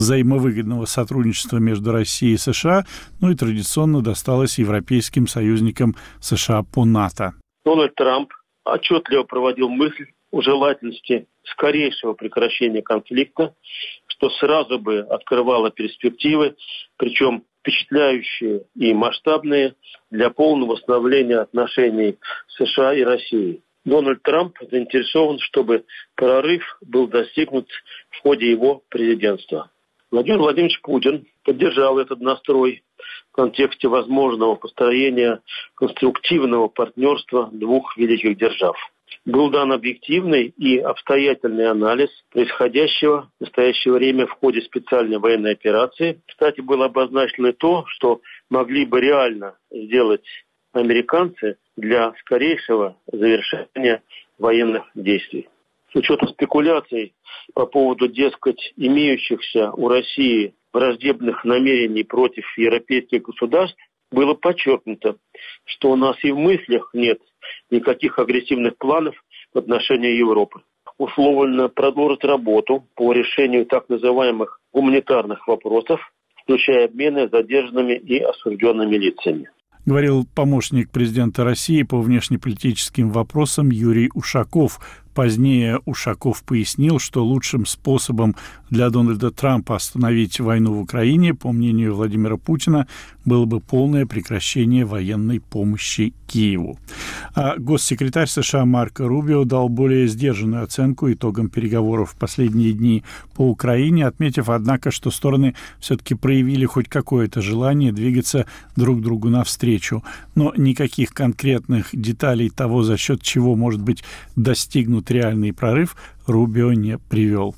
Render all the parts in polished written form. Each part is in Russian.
взаимовыгодного сотрудничества между Россией и США, и традиционно досталось европейским союзникам США по НАТО. Дональд Трамп отчетливо проводил мысль о желательности скорейшего прекращения конфликта, что сразу бы открывало перспективы, причем впечатляющие и масштабные, для полного восстановления отношений США и России. Дональд Трамп заинтересован, чтобы прорыв был достигнут в ходе его президентства. Владимир Владимирович Путин поддержал этот настрой в контексте возможного построения конструктивного партнерства двух великих держав. Был дан объективный и обстоятельный анализ происходящего в настоящее время в ходе специальной военной операции. Кстати, было обозначено и то, что могли бы реально сделать американцы для скорейшего завершения военных действий. С учетом спекуляций по поводу, дескать, имеющихся у России враждебных намерений против европейских государств, было подчеркнуто, что у нас и в мыслях нет никаких агрессивных планов в отношении Европы. Условно продолжить работу по решению так называемых гуманитарных вопросов, включая обмены задержанными и осужденными лицами. Говорил помощник президента России по внешнеполитическим вопросам Юрий Ушаков. Позднее Ушаков пояснил, что лучшим способом для Дональда Трампа остановить войну в Украине, по мнению Владимира Путина, было бы полное прекращение военной помощи Киеву. А госсекретарь США Марко Рубио дал более сдержанную оценку итогам переговоров в последние дни по Украине, отметив, однако, что стороны все-таки проявили хоть какое-то желание двигаться друг другу навстречу. Но никаких конкретных деталей того, за счет чего может быть достигнут реальный прорыв, Рубио не привел.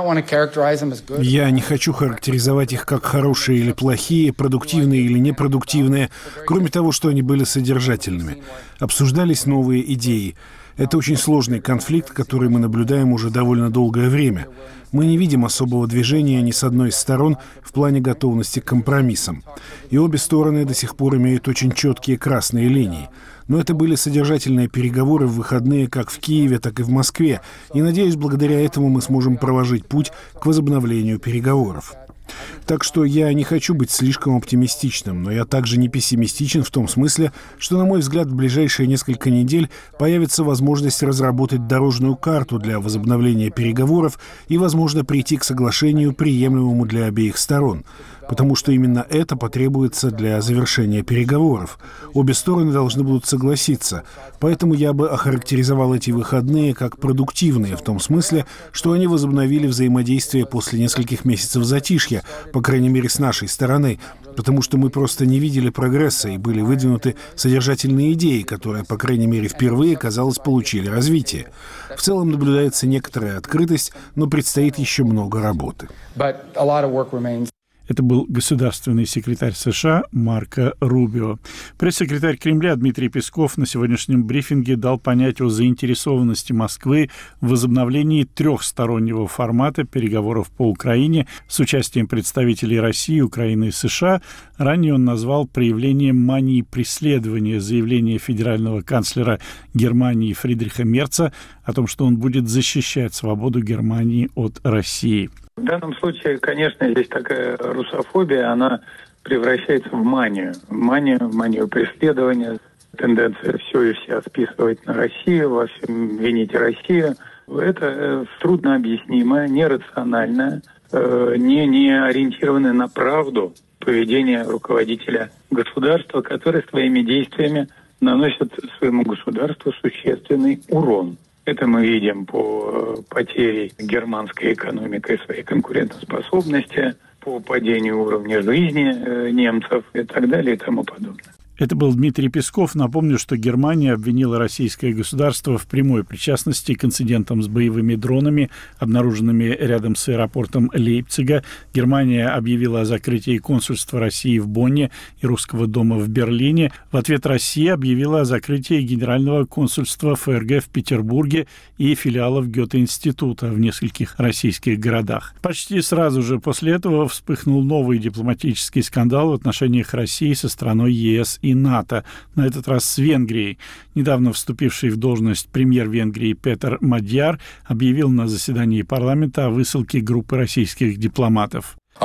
Я не хочу характеризовать их как хорошие или плохие, продуктивные или непродуктивные, кроме того, что они были содержательными. Обсуждались новые идеи. Это очень сложный конфликт, который мы наблюдаем уже довольно долгое время. Мы не видим особого движения ни с одной из сторон в плане готовности к компромиссам. И обе стороны до сих пор имеют очень четкие красные линии. Но это были содержательные переговоры в выходные как в Киеве, так и в Москве. И, надеюсь, благодаря этому мы сможем проложить путь к возобновлению переговоров. Так что я не хочу быть слишком оптимистичным, но я также не пессимистичен в том смысле, что, на мой взгляд, в ближайшие несколько недель появится возможность разработать дорожную карту для возобновления переговоров и, возможно, прийти к соглашению, приемлемому для обеих сторон. Потому что именно это потребуется для завершения переговоров. Обе стороны должны будут согласиться. Поэтому я бы охарактеризовал эти выходные как продуктивные, в том смысле, что они возобновили взаимодействие после нескольких месяцев затишья, по крайней мере, с нашей стороны, потому что мы просто не видели прогресса и были выдвинуты содержательные идеи, которые, по крайней мере, впервые, казалось, получили развитие. В целом наблюдается некоторая открытость, но предстоит еще много работы. Это был государственный секретарь США Марко Рубио. Пресс-секретарь Кремля Дмитрий Песков на сегодняшнем брифинге дал понять о заинтересованности Москвы в возобновлении трехстороннего формата переговоров по Украине с участием представителей России, Украины и США. Ранее он назвал проявлением мании преследования заявление федерального канцлера Германии Фридриха Мерца о том, что он будет защищать свободу Германии от России. В данном случае, конечно, здесь такая русофобия, она превращается в манию. Манию преследования, тенденция все и вся списывать на Россию, во всем винить Россию. Это трудно объяснимое, нерациональное, не ориентированное на правду поведение руководителя государства, который своими действиями наносит своему государству существенный урон. Это мы видим по потере германской экономикой своей конкурентоспособности, по падению уровня жизни немцев и так далее и тому подобное. Это был Дмитрий Песков. Напомню, что Германия обвинила российское государство в прямой причастности к инцидентам с боевыми дронами, обнаруженными рядом с аэропортом Лейпцига. Германия объявила о закрытии консульства России в Бонне и Русского дома в Берлине. В ответ Россия объявила о закрытии генерального консульства ФРГ в Петербурге и филиалов Гёте-института в нескольких российских городах. Почти сразу же после этого вспыхнул новый дипломатический скандал в отношениях России со страной ЕС и НАТО, на этот раз с Венгрией. Недавно вступивший в должность премьер Венгрии Петер Мадьяр объявил на заседании парламента о высылке группы российских дипломатов.